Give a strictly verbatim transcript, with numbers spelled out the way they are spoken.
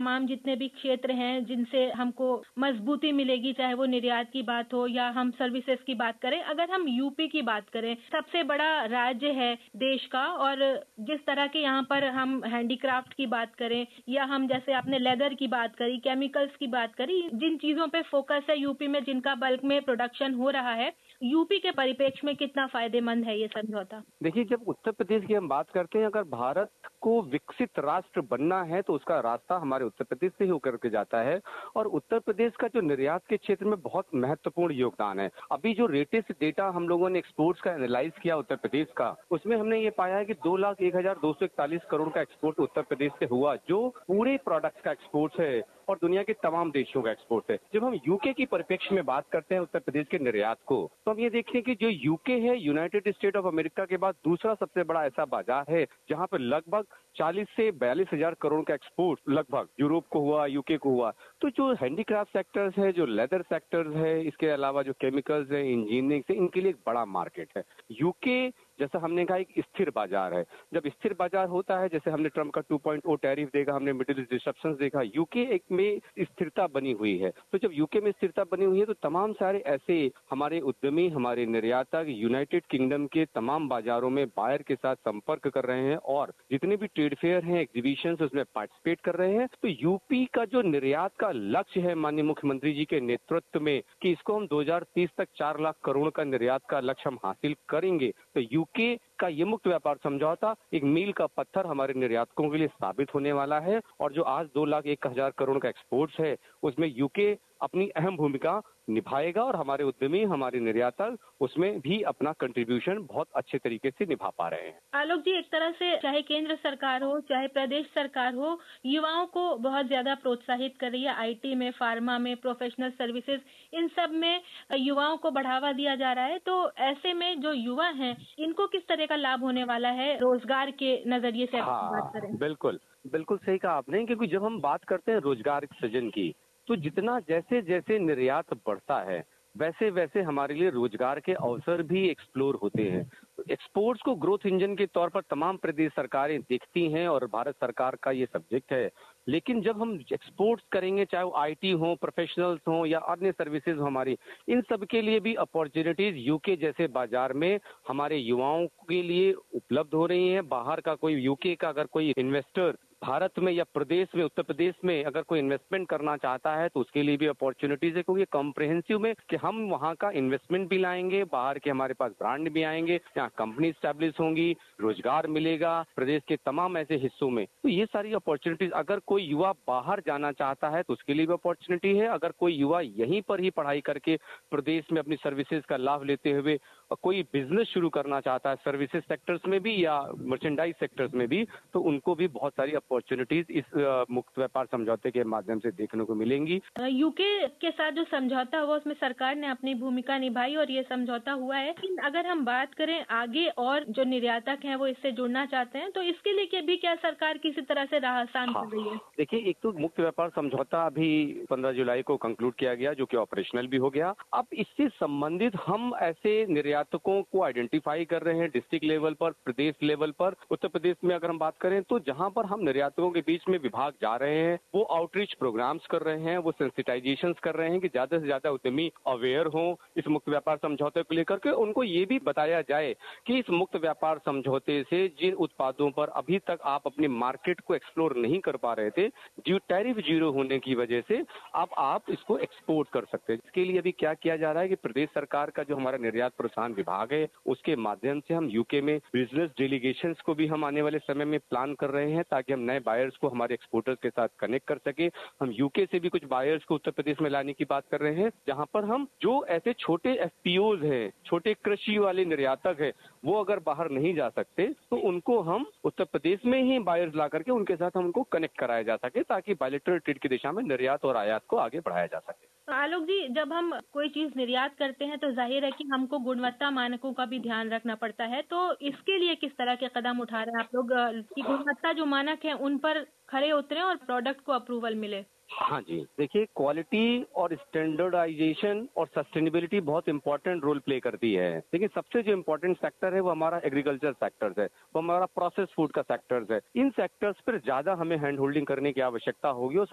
तमाम जितने भी क्षेत्र हैं जिनसे हमको मजबूती मिलेगी, चाहे वो निर्यात की बात हो या हम सर्विसेज की बात करें। अगर हम यूपी की बात करें, सबसे बड़ा राज्य है देश का, और जिस तरह के यहाँ पर हम हैंडीक्राफ्ट की बात करें या हम जैसे आपने लेदर की बात करी, केमिकल्स की बात करी, जिन चीजों पे फोकस है यूपी में, जिनका बल्क में प्रोडक्शन हो रहा है, यूपी के परिप्रेक्ष्य में कितना फायदेमंद है ये समझौता? देखिए, जब उत्तर प्रदेश की हम बात करते हैं, अगर भारत को विकसित राष्ट्र बनना है तो उसका रास्ता हमारे उत्तर प्रदेश से ही होकर के जाता है। और उत्तर प्रदेश का जो निर्यात के क्षेत्र में बहुत महत्वपूर्ण योगदान है। अभी जो लेटेस्ट डेटा हम लोगों ने एक्सपोर्ट्स का एनालाइज किया उत्तर प्रदेश का, उसमें हमने ये पाया है कि दो लाख एक हजार दो सौ इकतालीस करोड़ का एक्सपोर्ट उत्तर प्रदेश से हुआ, जो पूरे प्रोडक्ट्स का एक्सपोर्ट है और दुनिया के तमाम देशों का एक्सपोर्ट है। जब हम यूके की परिप्रेक्ष्य में बात करते हैं उत्तर प्रदेश के निर्यात को, तो हम ये देखते हैं कि जो यूके है, यूनाइटेड स्टेट ऑफ अमेरिका के बाद दूसरा सबसे बड़ा ऐसा बाजार है जहां पर लगभग चालीस से बयालीस हजार करोड़ का एक्सपोर्ट लगभग यूरोप को हुआ, यूके को हुआ। तो जो हैंडीक्राफ्ट सेक्टर्स है, जो लेदर सेक्टर्स है, इसके अलावा जो केमिकल्स है, इंजीनियरिंग से, इनके लिए एक बड़ा मार्केट है। यूके जैसा हमने कहा एक स्थिर बाजार है। जब स्थिर बाजार होता है, जैसे हमने ट्रम्प का टू पॉइंट ओ टैरिफ देखा, हमने मिडिल ईस्ट डिस्रप्शंस देखा, यूके एक में स्थिरता बनी हुई है। तो जब यूके में स्थिरता बनी हुई है तो तमाम सारे ऐसे हमारे उद्यमी, हमारे निर्यातक यूनाइटेड किंगडम के तमाम बाजारों में बायर के साथ संपर्क कर रहे हैं और जितने भी ट्रेड फेयर हैं, एग्जीबिशंस, उसमें पार्टिसिपेट कर रहे हैं। तो यूपी का जो निर्यात का लक्ष्य है माननीय मुख्यमंत्री जी के नेतृत्व में कि इसको हम दो हजार तीस तक चार लाख करोड़ का निर्यात का लक्ष्य हम हासिल करेंगे, तो यूके का ये मुक्त व्यापार समझौता एक मील का पत्थर हमारे निर्यातकों के लिए साबित होने वाला है। और जो आज दो लाख एक हजार करोड़ का एक्सपोर्ट्स है, उसमें यूके अपनी अहम भूमिका निभाएगा और हमारे उद्यमी, हमारे निर्यातक उसमें भी अपना कंट्रीब्यूशन बहुत अच्छे तरीके से निभा पा रहे हैं। आलोक जी, एक तरह से चाहे केंद्र सरकार हो, चाहे प्रदेश सरकार हो, युवाओं को बहुत ज्यादा प्रोत्साहित कर रही है। आईटी में, फार्मा में, प्रोफेशनल सर्विसेज, इन सब में युवाओं को बढ़ावा दिया जा रहा है। तो ऐसे में जो युवा हैं, इनको किस तरह का लाभ होने वाला है रोजगार के नजरिए से? हाँ, बात करें। बिल्कुल बिल्कुल सही कहा आपने, क्योंकि जब हम बात करते हैं रोजगार सृजन की, तो जितना जैसे जैसे निर्यात बढ़ता है वैसे वैसे हमारे लिए रोजगार के अवसर भी एक्सप्लोर होते हैं। एक्सपोर्ट्स को ग्रोथ इंजन के तौर पर तमाम प्रदेश सरकारें देखती हैं और भारत सरकार का ये सब्जेक्ट है। लेकिन जब हम एक्सपोर्ट्स करेंगे, चाहे वो आईटी हो, प्रोफेशनल्स हो या अन्य सर्विसेज हो हमारी, इन सब के लिए भी अपॉर्चुनिटीज यूके जैसे बाजार में हमारे युवाओं के लिए उपलब्ध हो रही हैं। बाहर का कोई, यूके का अगर कोई इन्वेस्टर भारत में या प्रदेश में, उत्तर प्रदेश में अगर कोई इन्वेस्टमेंट करना चाहता है तो उसके लिए भी अपॉर्चुनिटीज है, क्योंकि कॉम्प्रिहेंसिव में कि हम वहाँ का इन्वेस्टमेंट भी लाएंगे, बाहर के हमारे पास ब्रांड भी आएंगे, यहाँ कंपनी स्टैब्लिश होंगी, रोजगार मिलेगा प्रदेश के तमाम ऐसे हिस्सों में। तो ये सारी अपॉर्चुनिटीज, अगर कोई युवा बाहर जाना चाहता है तो उसके लिए भी अपॉर्चुनिटी है। अगर कोई युवा यहीं पर ही पढ़ाई करके प्रदेश में अपनी सर्विसेज का लाभ लेते हुए कोई बिजनेस शुरू करना चाहता है सर्विसेज सेक्टर्स में भी या मर्चेंडाइज सेक्टर्स में भी, तो उनको भी बहुत सारी अपॉर्चुनिटीज इस मुक्त व्यापार समझौते के माध्यम से देखने को मिलेंगी। यूके के साथ जो समझौता हुआ उसमें सरकार ने अपनी भूमिका निभाई और ये समझौता हुआ है। लेकिन अगर हम बात करें आगे और जो निर्यातक हैं वो इससे जुड़ना चाहते हैं, तो इसके लिए भी क्या सरकार किसी तरह से राह आसान कर रही है? देखिए, एक तो मुक्त व्यापार समझौता अभी पंद्रह जुलाई को कंक्लूड किया गया, जो कि ऑपरेशनल भी हो गया। अब इससे संबंधित हम ऐसे निर्यातकों को आइडेंटिफाई कर रहे हैं डिस्ट्रिक्ट लेवल पर, प्रदेश लेवल पर। उत्तर प्रदेश में अगर हम बात करें तो जहां पर हम निर्यातकों के बीच में विभाग जा रहे हैं, वो आउटरीच प्रोग्राम्स कर रहे हैं, वो सेंसिटाइजेशन कर रहे हैं कि ज्यादा से ज्यादा उद्यमी अवेयर हों इस मुक्त व्यापार समझौते को लेकर के। उनको ये भी बताया जाए कि इस मुक्त व्यापार समझौते से जिन उत्पादों पर अभी तक आप अपने मार्केट को एक्सप्लोर नहीं कर पा रहे थे, जो टैरिफ जीरो होने की वजह से अब आप इसको एक्सपोर्ट कर सकते हैं। इसके लिए अभी क्या किया जा रहा है कि प्रदेश सरकार का जो हमारा निर्यात प्रोत्साहन विभाग है, उसके माध्यम से हम यूके में बिजनेस डेलीगेशंस को भी हम आने वाले समय में प्लान कर रहे हैं, ताकि हम नए बायर्स को हमारे एक्सपोर्टर्स के साथ कनेक्ट कर सके। हम यूके से भी कुछ बायर्स को उत्तर प्रदेश में लाने की बात कर रहे हैं, जहां पर हम जो ऐसे छोटे एफपीओज हैं, छोटे कृषि वाले निर्यातक हैं, वो अगर बाहर नहीं जा सकते तो उनको हम उत्तर प्रदेश में ही बायर्स ला करके उनके साथ हम उनको कनेक्ट कराया जा सके, ताकि बायलैटरल ट्रेड की दिशा में निर्यात और आयात को आगे बढ़ाया जा सके। आलोक जी, जब हम कोई चीज निर्यात करते हैं तो जाहिर है कि हमको गुणवत्ता मानकों का भी ध्यान रखना पड़ता है। तो इसके लिए किस तरह के कदम उठा रहे हैं आप लोग कि गुणवत्ता जो मानक है उन पर खरे उतरे और प्रोडक्ट को अप्रूवल मिले? हाँ जी, देखिए, क्वालिटी और स्टैंडर्डाइजेशन और सस्टेनेबिलिटी बहुत इंपॉर्टेंट रोल प्ले करती है। लेकिन सबसे जो इम्पोर्टेंट सेक्टर है वो हमारा एग्रीकल्चर सेक्टर्स है, वो हमारा प्रोसेस फूड का सेक्टर्स है। इन सेक्टर्स पर ज्यादा हमें हैंड होल्डिंग करने की आवश्यकता होगी और